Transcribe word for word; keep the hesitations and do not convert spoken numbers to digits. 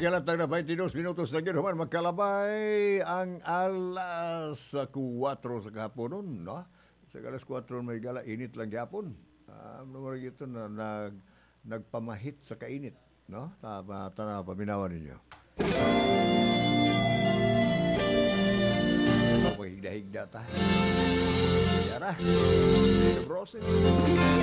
kalatag na twenty-dos minutos na ginaman magkalabay ang alas kuwatro sa kahapon nun, no? Sa alas kuwatro may gala, init lang gihapon. Ah, um, numero ito na nag, nagpamahit sa kainit, no? Tama, tana, paminawan ninyo. Higda-higda ta. Yara. Broses.